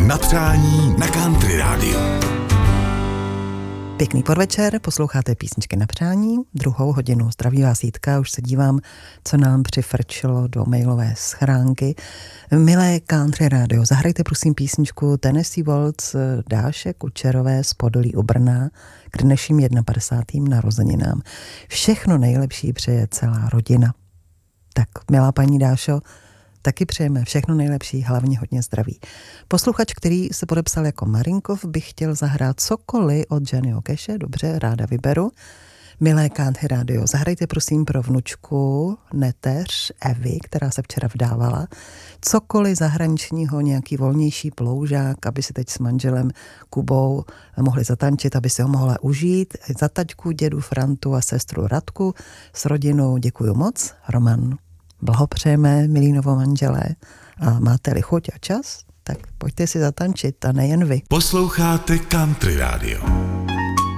na přání na Country Rádiu. Pěkný podvečer, posloucháte Písničky na přání, 2. hodinu. Zdraví vás Jitka, už se dívám, co nám přifrčilo do mailové schránky. Milé Country Radio, zahrajte prosím písničku Tennessee Waltz Dáše Kučerové z Podolí u Brna k dnešním 51. narozeninám. Všechno nejlepší přeje celá rodina. Tak, milá paní Dášo, taky přejeme všechno nejlepší, hlavně hodně zdraví. Posluchač, který se podepsal jako Marinkov, by chtěl zahrát cokoliv od Johnnyho Cashe, dobře, ráda vyberu. Milé Country Radio, zahrajte prosím pro vnučku neteř Evy, která se včera vdávala, cokoliv zahraničního, nějaký volnější ploužák, aby si teď s manželem Kubou mohli zatančit, aby si ho mohla užít. Za taťku, dědu Frantu a sestru Radku s rodinou děkuju moc, Roman. Blahopřejeme, milí novomanželé, a máte-li chuť a čas, tak pojďte si zatančit a nejen vy. Posloucháte Country Radio.